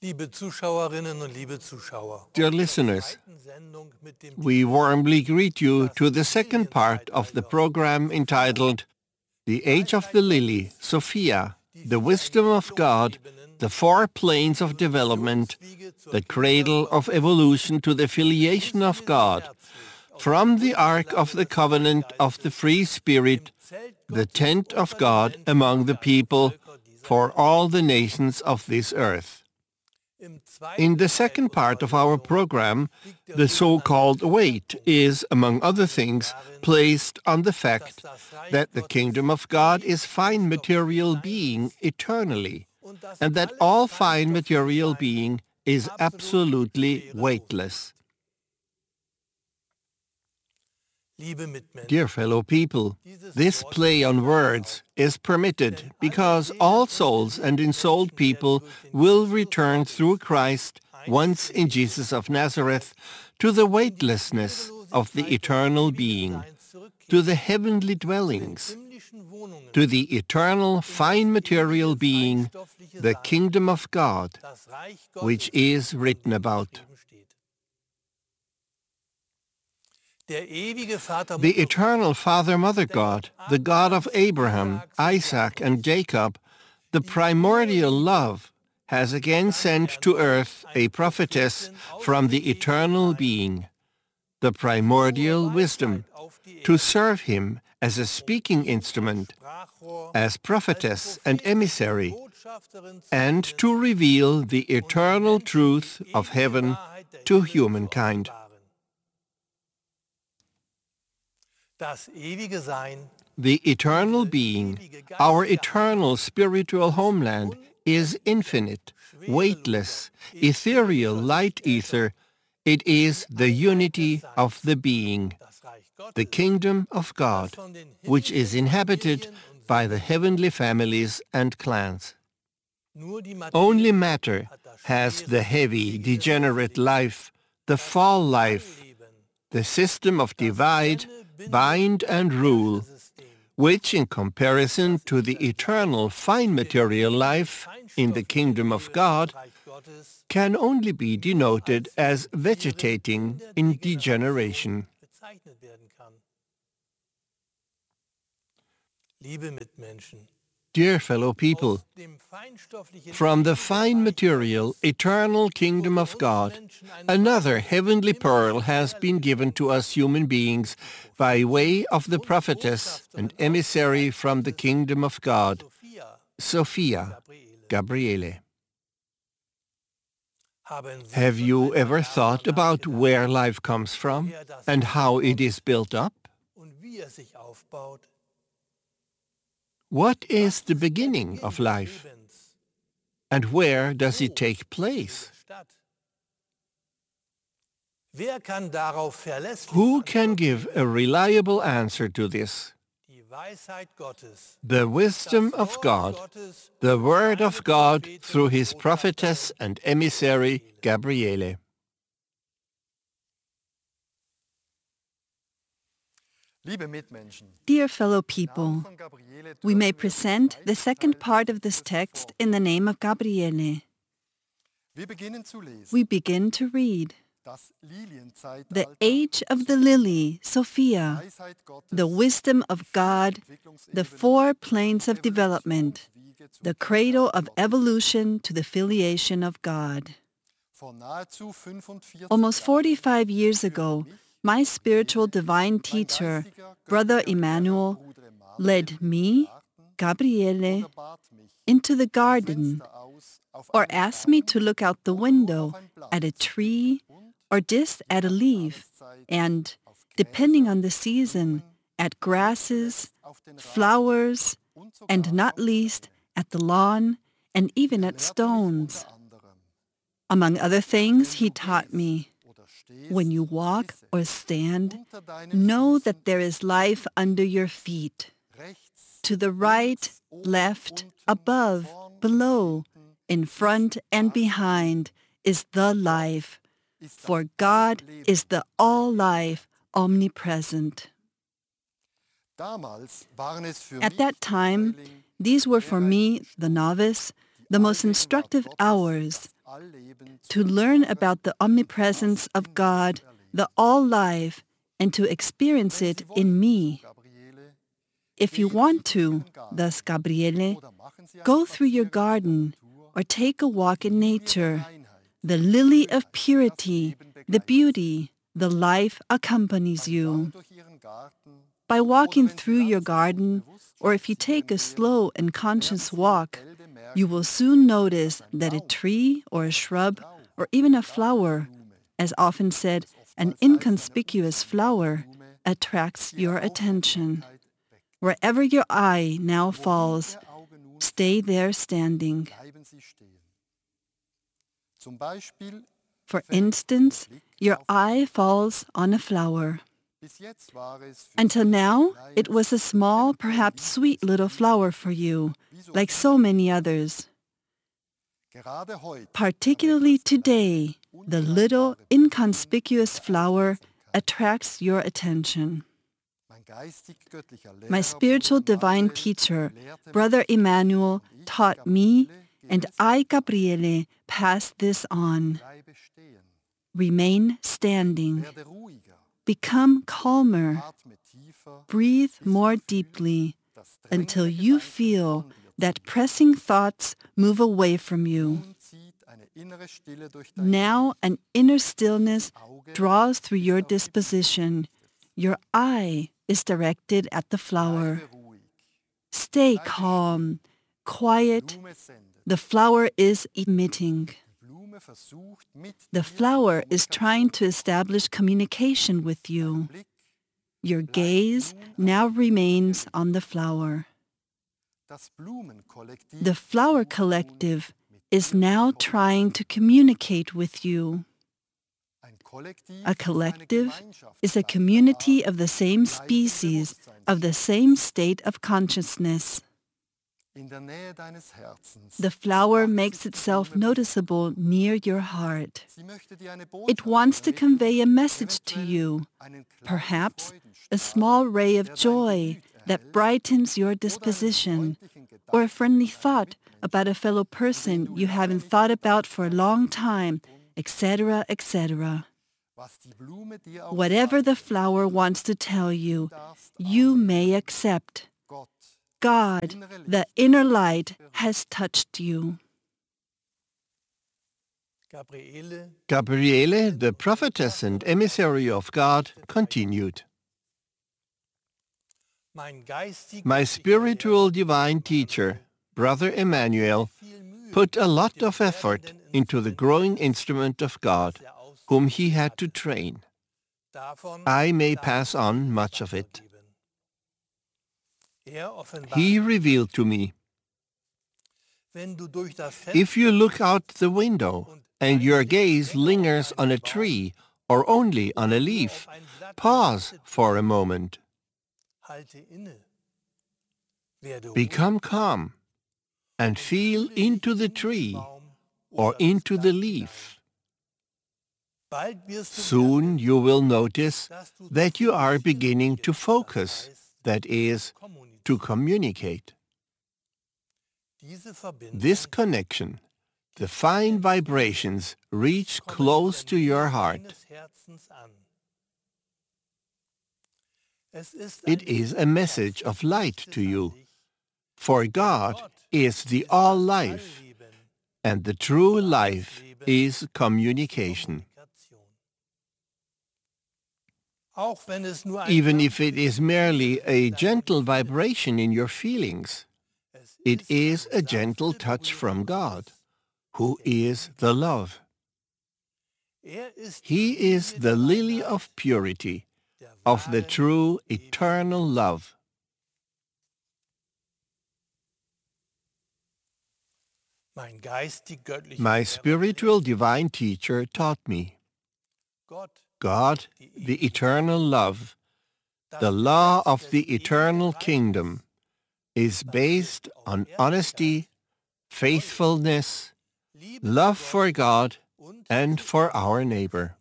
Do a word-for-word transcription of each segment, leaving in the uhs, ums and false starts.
Liebe Zuschauerinnen und liebe Zuschauer, Dear listeners, we warmly greet you to the second part of the program entitled The Age of the Lily, Sophia, the Wisdom of God, the Four Planes of Development, the Cradle of Evolution to the Filiation of God, from the Ark of the Covenant of the Free Spirit, the Tent of God among the people, for all the nations of this earth. In the second part of our program, the so-called weight is, among other things, placed on the fact that the kingdom of God is fine material being eternally, and that all fine material being is absolutely weightless. Dear fellow people, this play on words is permitted because all souls and ensouled people will return through Christ once in Jesus of Nazareth to the weightlessness of the eternal being, to the heavenly dwellings, to the eternal fine material being, the kingdom of God, which is written about. The eternal Father-Mother God, the God of Abraham, Isaac, and Jacob, the primordial love, has again sent to earth a prophetess from the eternal being, the primordial wisdom, to serve him as a speaking instrument, as prophetess and emissary, and to reveal the eternal truth of heaven to humankind. The eternal being, our eternal spiritual homeland, is infinite, weightless, ethereal light ether. It is the unity of the being, the kingdom of God, which is inhabited by the heavenly families and clans. Only matter has the heavy, degenerate life, the fall life, the system of divide, bind and rule, which in comparison to the eternal fine material life in the kingdom of God can only be denoted as vegetating in degeneration. Dear fellow people, from the fine material, eternal kingdom of God, another heavenly pearl has been given to us human beings by way of the prophetess and emissary from the kingdom of God, Sophia, Gabriele. Have you ever thought about where life comes from and how it is built up? What is the beginning of life? And where does it take place? Who can give a reliable answer to this? The wisdom of God, the word of God through his prophetess and emissary, Gabriele. Dear fellow people, we may present the second part of this text in the name of Gabriele. We begin to read. The age of the lily, Sophia, the wisdom of God, the four planes of development, the cradle of evolution to the filiation of God. Almost forty-five years ago, my spiritual divine teacher, Brother Emmanuel, led me, Gabriele, into the garden, or asked me to look out the window at a tree or just at a leaf, and, depending on the season, at grasses, flowers, and not least at the lawn, and even at stones. Among other things, he taught me, when you walk or stand, know that there is life under your feet. To the right, left, above, below, in front and behind is the life, for God is the all-life, omnipresent. At that time, these were for me, the novice, the most instructive hours to learn about the omnipresence of God, the all-life, and to experience it in me. If you want to, thus Gabriele, go through your garden or take a walk in nature. The lily of purity, the beauty, the life accompanies you. By walking through your garden, or if you take a slow and conscious walk, you will soon notice that a tree or a shrub or even a flower, as often said, an inconspicuous flower, attracts your attention. Wherever your eye now falls, stay there standing. For instance, your eye falls on a flower. Until now, it was a small, perhaps sweet little flower for you, like so many others. Particularly today, the little, inconspicuous flower attracts your attention. My spiritual divine teacher, Brother Emmanuel, taught me, and I, Gabriele, pass this on. Remain standing. Become calmer. Breathe more deeply until you feel that pressing thoughts move away from you. Now an inner stillness draws through your disposition. Your eye is directed at the flower. Stay calm, quiet. The flower is emitting. The flower is trying to establish communication with you. Your gaze now remains on the flower. The flower collective is now trying to communicate with you. A collective is a community of the same species, of the same state of consciousness. The flower makes itself noticeable near your heart. It wants to convey a message to you, perhaps a small ray of joy that brightens your disposition, or a friendly thought about a fellow person you haven't thought about for a long time, et cetera, et cetera. Whatever the flower wants to tell you, you may accept. God, the inner light, has touched you. Gabriele, Gabriele, the prophetess and emissary of God, continued. mein geistig- My spiritual divine teacher, Brother Emmanuel, put a lot of effort into the growing instrument of God, whom he had to train. Davon I may pass on much of it. Er offenbart, He revealed to me, wenn du durch das Fenster if you look out the window and your gaze lingers on a tree or only on a leaf, pause for a moment. halte inne. Werde Become calm and feel into the tree or into the leaf. Bald wirst du Soon you will notice that you are beginning to focus, that is, to communicate. diese Verbindung This connection, the fine vibrations reach close to your heart. deines Herzens an. Es ist It ein is a message of light to you, for God is the all-life, Leben, and the true life is communication. auch wenn es nur ein Even if it is merely a gentle vibration in your feelings, es it ist is a gentle touch from God, who is the love. Er ist He is the lily of purity, der of the wahre true eternal love. mein geistig göttlicher My Lehrer, spiritual divine teacher taught me, Gott, God, the eternal love, the law of the eternal kingdom, is based on honesty, faithfulness, Liebe love for God, und and for our neighbor.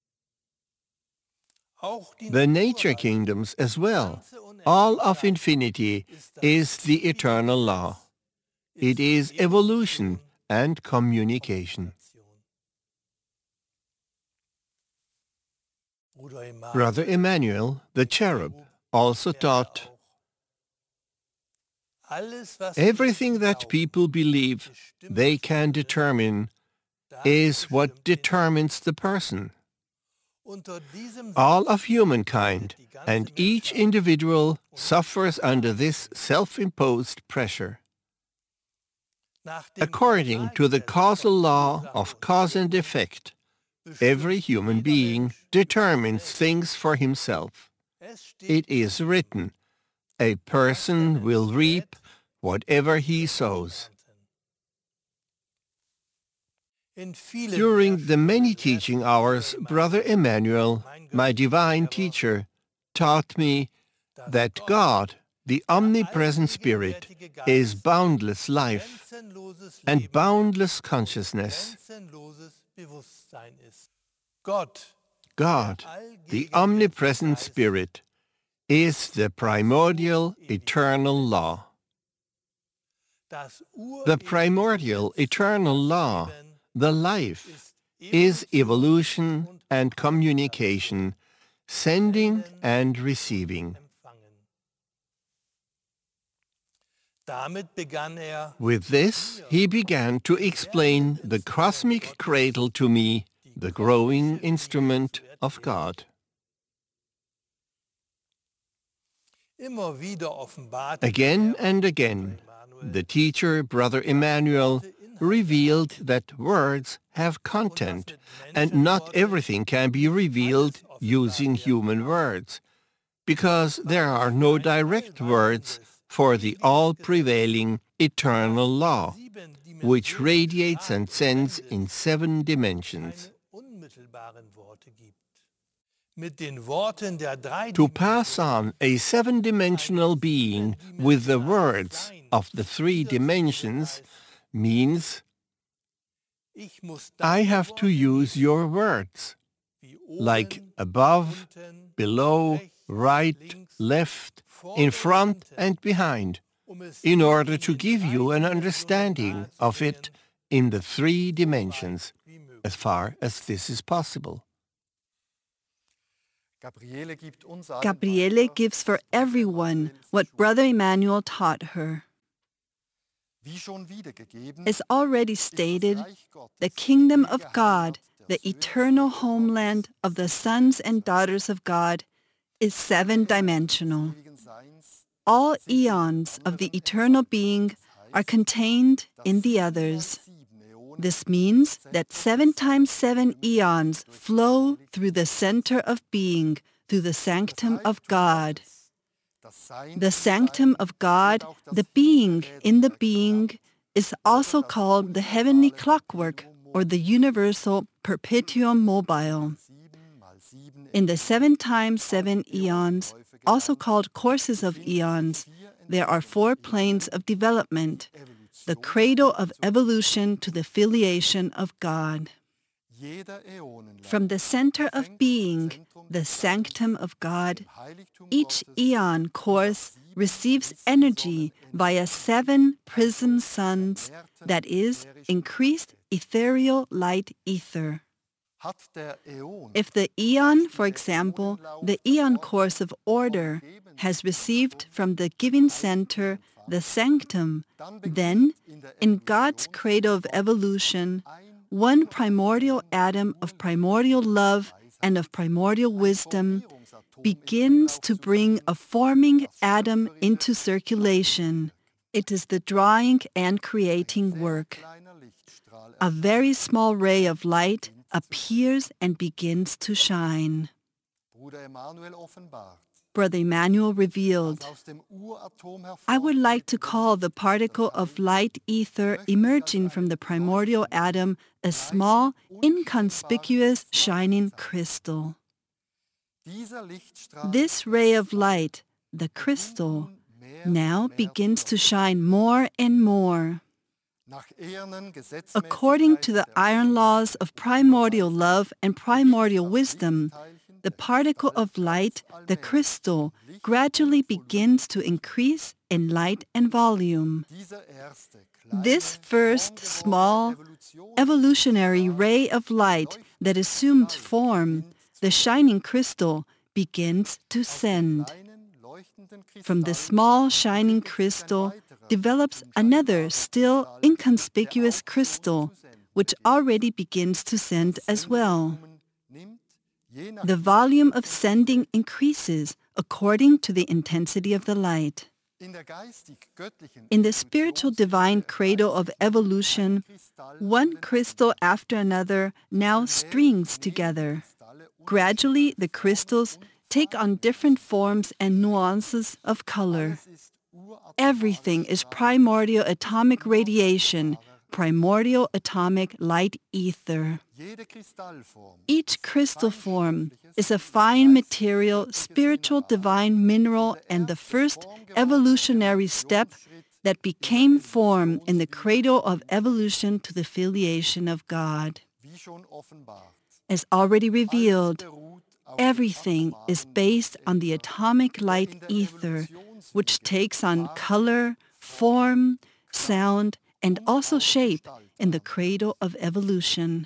auch die The nature kingdoms as well, ganze Unendlichkeit all of infinity, is the eternal law. It is evolution and communication. Bruder Emanuel, Brother Emmanuel, the cherub, also taught, alles, was everything Menschen that glauben, people believe bestimmt they can determine das is what bestimmt den- determines the person. Unter diesem All Satz of humankind die ganze and each Menschheit individual suffers under this self-imposed pressure. nach dem According to the causal law of cause and effect, bestimmt every human jeder being Mensch determines things for himself. Es steht It is written, a person will reap whatever he sows. in vielen During the many Lehrstunden teaching lehrte hours, Bruder Brother Emmanuel, my divine teacher, taught me that God, the omnipresent Spirit, is boundless life grenzenloses and Leben, boundless consciousness. grenzenloses Bewusstsein ist. Gott, God, the omnipresent Spirit, is the primordial eternal law. das The primordial eternal law, the life, is evolution and communication, sending and receiving. empfangen. Damit begann er, With this, he began to explain the cosmic cradle to me, the growing instrument of God. immer wieder offenbarte Again er, and again, the teacher, Brother Emmanuel, revealed that words have content, and not everything can be revealed using human words, because there are no direct words for the all-prevailing eternal law, sieben which Dimensionen radiates and sends in seven dimensions. keine unmittelbaren Worte gibt. Mit den Worten der drei To pass on a seven-dimensional being with the words of the three dimensions means Ich muss I have to use your words, wie like oben, above, unten, below, rechts, right, links, left, vorne in und front hinten, and behind, um es in order in to den give you drei an Dimensionen understanding of it nahezubringen, in the three dimensions, wie möglich. as far as this is possible. Gabriele gibt uns allen Gabriele weiter, gives for was Bruder everyone Emanuel what verschult. Brother Emmanuel taught her. Wie schon wiedergegeben, As already ist das stated, Reich Gottes the kingdom die of ewige God, Heimat the der Söhne eternal Gottes, homeland of the sons and daughters of God, is des seven-dimensional. ewigen Seins All sind in den eons of the anderen eternal enthalten. being Das are heißt, contained dass in the sieben mal others. sieben Äonen This means that seven times seven eons flow through the center of being, through the sanctum of God. The sanctum of God, the being in the being, is also called the heavenly clockwork or the universal perpetuum mobile. In the seven times seven eons, also called courses of eons, there are four planes of development, the cradle of evolution to the filiation of God. From the center of being, the sanctum of God, each eon course receives energy via seven prism suns, that is, increased ethereal light ether. If the eon, for example, the eon course of order, has received from the giving center the sanctum, then, in God's cradle of evolution, one primordial atom of primordial love and of primordial wisdom begins to bring a forming atom into circulation. It is the drawing and creating work. A very small ray of light appears and begins to shine. Brother Emmanuel revealed, I would like to call the particle of light ether emerging from the primordial atom a small, inconspicuous, shining crystal. This ray of light, the crystal, now begins to shine more and more. According to the iron laws of primordial love and primordial wisdom, the particle of light, the crystal, gradually begins to increase in light and volume. This first small, evolutionary ray of light that assumed form the shining crystal begins to send. From the small shining crystal develops another still inconspicuous crystal, which already begins to send as well. The volume of sending increases according to the intensity of the light. In the spiritual divine cradle of evolution, one crystal after another now strings together. Gradually, the crystals take on different forms and nuances of color. Everything is primordial atomic radiation, primordial atomic light ether. Each crystal form is a fine material, spiritual divine mineral and the first evolutionary step that became form in the cradle of evolution to the filiation of God. As already revealed, everything is based on the atomic light ether, which takes on color, form, sound, and also shape in the cradle of evolution.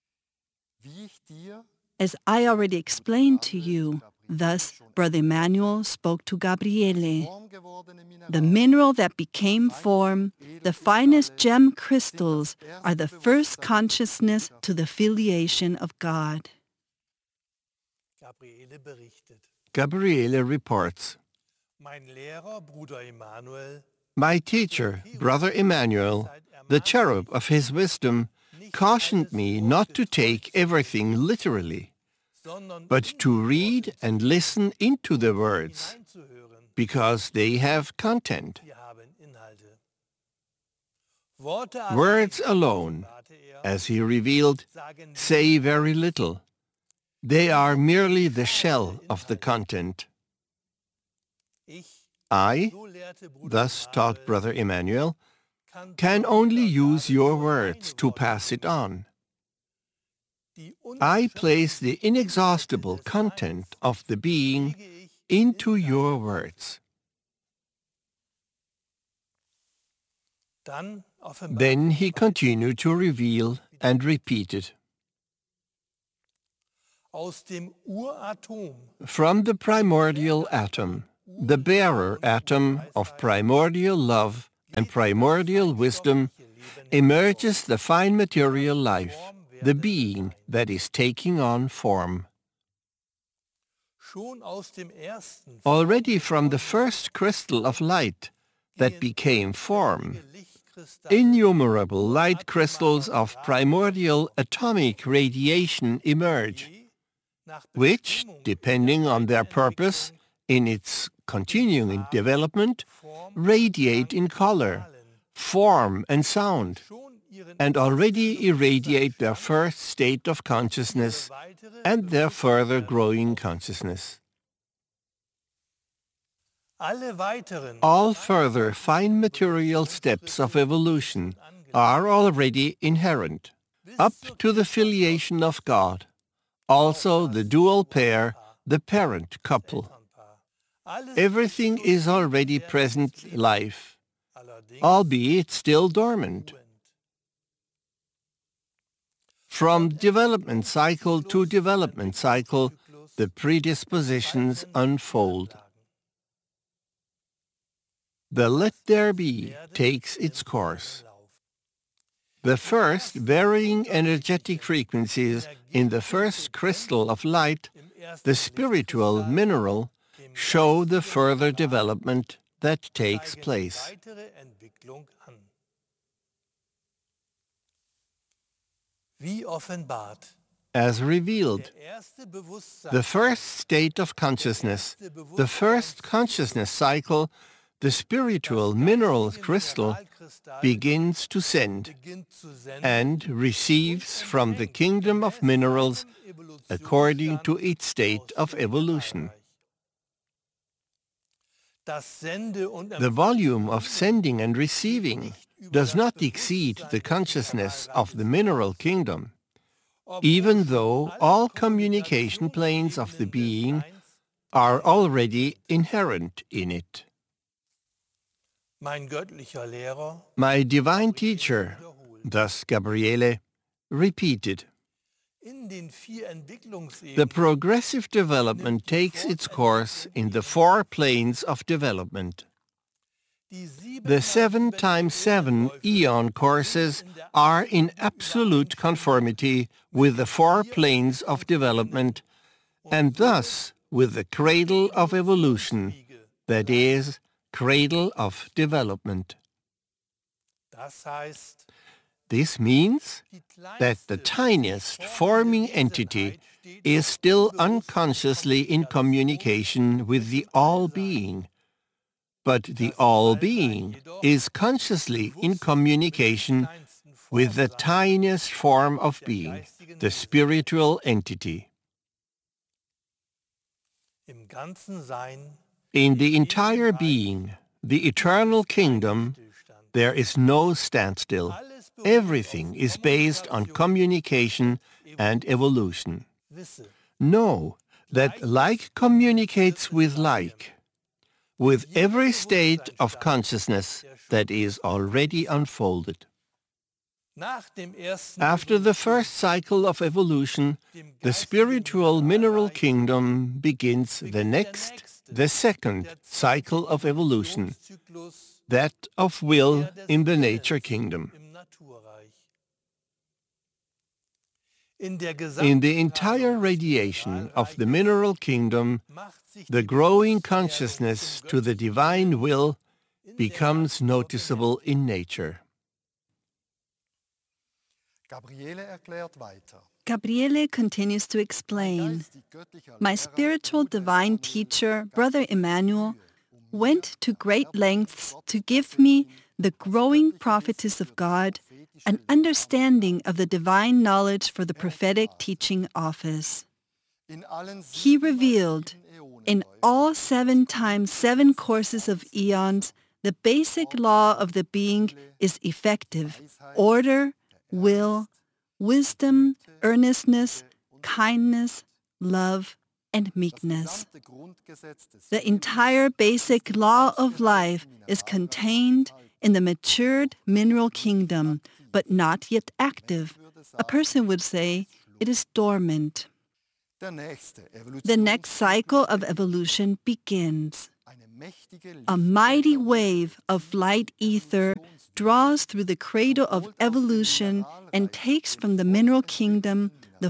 As I already explained to you, thus Brother Emmanuel spoke to Gabriele. The mineral that became form, the finest gem crystals, are the first consciousness to the filiation of God. Gabriele berichtet. Gabriele reports, Mein Lehrer, Bruder Emanuel, my teacher, Brother Emmanuel, the cherub of his wisdom, cautioned me not to take everything literally, but to read and listen into the words, hineinzuhören, because they have content. die haben Inhalte. Worte allein, Words alone, sagte er, as he revealed, sagen say very little. They are merely the shell of the content. ich, I, so lehrte Bruder thus taught Emanuel, Brother Emmanuel, kann can only use your words to pass it on. die I place the inexhaustible content of the being into your words. Dann offenbart Then he continued to reveal and repeat it. aus dem Uratom From the primordial atom, the bearer atom of primordial love and primordial wisdom, emerges the fine material life, the being that is taking on form. schon aus dem ersten Already from the first crystal of light that became form, innumerable light crystals of primordial atomic radiation emerge, which, depending on their purpose in its continuing development, radiate in color, form and sound, and already irradiate their first state of consciousness and their further growing consciousness. alle weiteren All further fine material steps of evolution are already inherent, up to the filiation of God, also the dual pair, the parent couple. alles Everything is already present life, allerdings albeit still dormant. From development cycle to development cycle, the predispositions unfold. The let there be takes its course. The first varying energetic frequencies in the first crystal of light, the spiritual mineral, show the further development that takes place. weitere Entwicklung an. Wie offenbart, As revealed, der erste Bewusstsein, the first state of consciousness, the first consciousness cycle, the spiritual mineral crystal, begins to send beginnt zu senden, and receives from the kingdom of minerals according to its state of evolution. das Sende- und The volume of sending and receiving does not exceed the consciousness of the mineral kingdom, even though all communication planes of the being are already inherent in it. mein göttlicher Lehrer My divine teacher, thus Gabriele, repeated, In den vier Entwicklungsebenen The progressive development takes its course in the four planes of development. die sieben The seven times seven eon courses are in absolute conformity with the four planes of development and thus with the cradle of evolution, that is, cradle of development. Das heißt, This means die that the kleinste tiniest forming entity is still unconsciously in communication with the all-being, but the all-being is consciously in communication with the tiniest form of being, the spiritual entity. im ganzen Sein In the entire being, the eternal kingdom, there is no standstill. Everything is based on communication and evolution. wisse, Know that like communicates with like, with every state of consciousness that is already unfolded. nach dem ersten After the first cycle of evolution, the spiritual mineral kingdom begins the next, the second cycle of evolution, Zyklus that of will in the nature kingdom. im Naturreich. In der In the entire radiation of the mineral kingdom, macht sich the growing consciousness to the divine will becomes noticeable in nature. Gabriele erklärt weiter. Gabriele continues to explain. Geist, die göttlicher My Lehrer, spiritual divine teacher, Brother Emmanuel, went to great lengths to give me, the growing prophetess of God, an understanding of the divine knowledge for the prophetic teaching office. in allen He sieben revealed Äonen in all seven times seven courses of eons the basic law of the being is effective: order, will, wisdom, earnestness, kindness, love, and meekness. gesamte Grundgesetz des The entire basic law of life is contained in the matured mineral kingdom, but not yet active. A person would say it is dormant. Der nächste The next cycle of evolution begins. eine mächtige A mighty wave of light ether draws through the cradle of evolution and takes from the mineral kingdom the